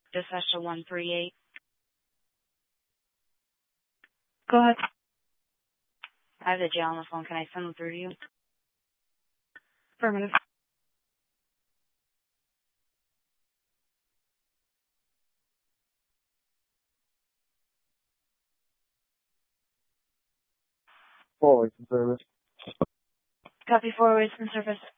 Dispatch to 138. Go ahead. I have the jail on the phone. Can I send them through to you? Affirmative. Forward in service. Copy, 4 ways in service.